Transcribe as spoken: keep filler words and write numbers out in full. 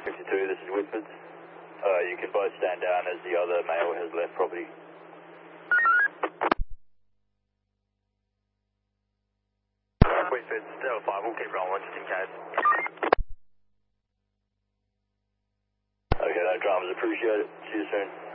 fifty-two, this is Whitford. Uh, you can both stand down as the other male has left property. Whitford, Delta five, we'll keep rolling just in case. Okay, no dramas, appreciate it. See you soon.